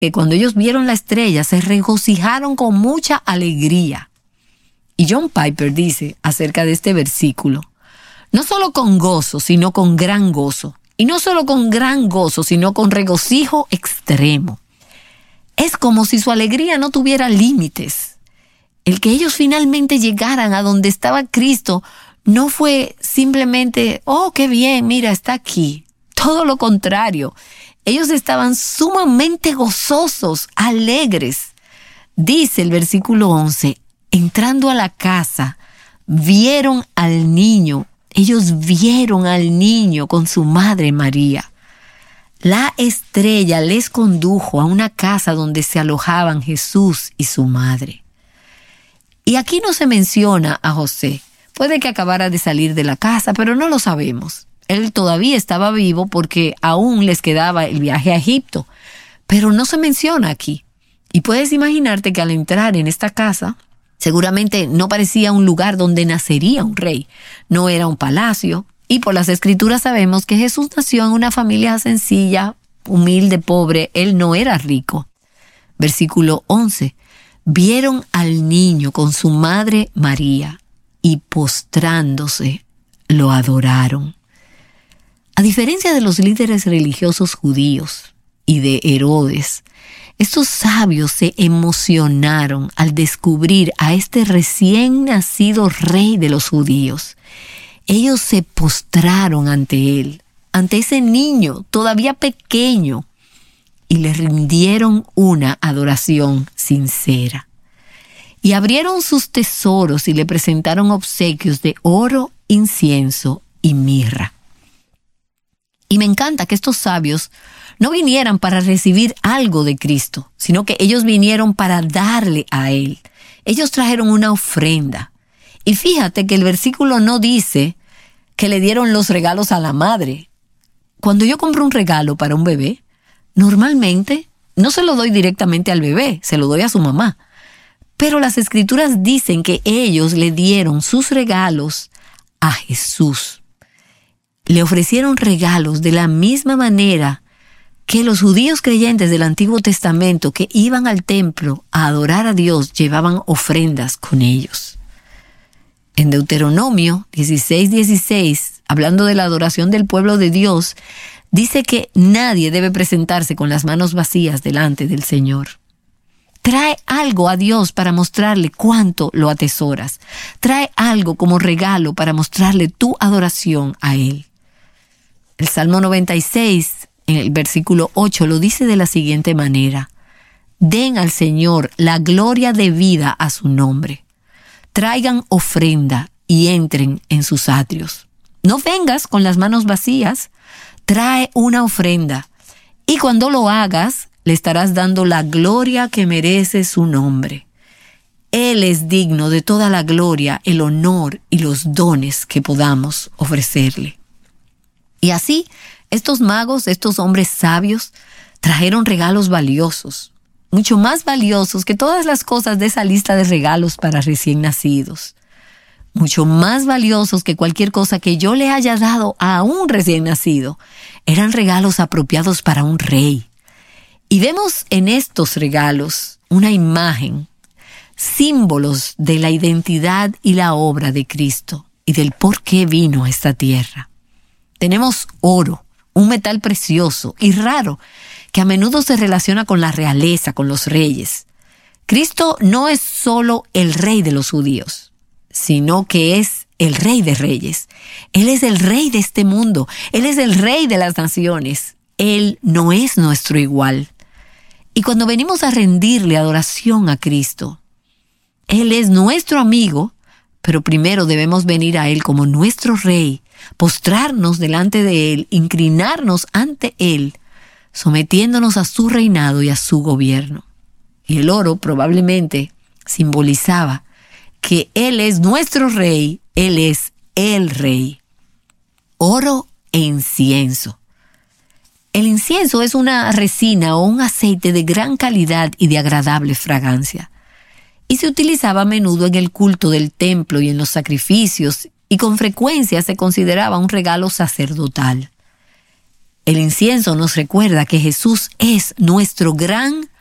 que cuando ellos vieron la estrella se regocijaron con mucha alegría. Y John Piper dice acerca de este versículo: no solo con gozo, sino con gran gozo. Y no solo con gran gozo, sino con regocijo extremo. Es como si su alegría no tuviera límites. El que ellos finalmente llegaran a donde estaba Cristo no fue simplemente, oh, qué bien, mira, está aquí. Todo lo contrario. Ellos estaban sumamente gozosos, alegres. Dice el versículo 11, entrando a la casa, vieron al niño. Ellos vieron al niño con su madre María. La estrella les condujo a una casa donde se alojaban Jesús y su madre. Y aquí no se menciona a José. Puede que acabara de salir de la casa, pero no lo sabemos. Él todavía estaba vivo porque aún les quedaba el viaje a Egipto, pero no se menciona aquí. Y puedes imaginarte que al entrar en esta casa, seguramente no parecía un lugar donde nacería un rey. No era un palacio. Y por las escrituras sabemos que Jesús nació en una familia sencilla, humilde, pobre. Él no era rico. Versículo 11. Vieron al niño con su madre María y postrándose lo adoraron. A diferencia de los líderes religiosos judíos y de Herodes, estos sabios se emocionaron al descubrir a este recién nacido rey de los judíos. Ellos se postraron ante él, ante ese niño todavía pequeño, y le rindieron una adoración sincera. Y abrieron sus tesoros y le presentaron obsequios de oro, incienso y mirra. Y me encanta que estos sabios no vinieran para recibir algo de Cristo, sino que ellos vinieron para darle a Él. Ellos trajeron una ofrenda. Y fíjate que el versículo no dice que le dieron los regalos a la madre. Cuando yo compro un regalo para un bebé, normalmente no se lo doy directamente al bebé, se lo doy a su mamá. Pero las escrituras dicen que ellos le dieron sus regalos a Jesús. Le ofrecieron regalos de la misma manera que los judíos creyentes del Antiguo Testamento que iban al templo a adorar a Dios llevaban ofrendas con ellos. En Deuteronomio 16:16, hablando de la adoración del pueblo de Dios, dice que nadie debe presentarse con las manos vacías delante del Señor. Trae algo a Dios para mostrarle cuánto lo atesoras. Trae algo como regalo para mostrarle tu adoración a Él. El Salmo 96, en el versículo 8, lo dice de la siguiente manera: den al Señor la gloria debida a su nombre. Traigan ofrenda y entren en sus atrios. No vengas con las manos vacías. Trae una ofrenda. Y cuando lo hagas, le estarás dando la gloria que merece su nombre. Él es digno de toda la gloria, el honor y los dones que podamos ofrecerle. Y así, estos magos, estos hombres sabios, trajeron regalos valiosos, mucho más valiosos que todas las cosas de esa lista de regalos para recién nacidos. Mucho más valiosos que cualquier cosa que yo le haya dado a un recién nacido. Eran regalos apropiados para un rey. Y vemos en estos regalos una imagen, símbolos de la identidad y la obra de Cristo y del por qué vino a esta tierra. Tenemos oro, un metal precioso y raro que a menudo se relaciona con la realeza, con los reyes. Cristo no es solo el rey de los judíos, sino que es el rey de reyes. Él es el rey de este mundo. Él es el rey de las naciones. Él no es nuestro igual. Y cuando venimos a rendirle adoración a Cristo, Él es nuestro amigo, pero primero debemos venir a Él como nuestro rey, postrarnos delante de Él, inclinarnos ante Él, sometiéndonos a su reinado y a su gobierno. Y el oro probablemente simbolizaba que Él es nuestro rey, Él es el rey. Oro e incienso. El incienso es una resina o un aceite de gran calidad y de agradable fragancia. Y se utilizaba a menudo en el culto del templo y en los sacrificios, y con frecuencia se consideraba un regalo sacerdotal. El incienso nos recuerda que Jesús es nuestro gran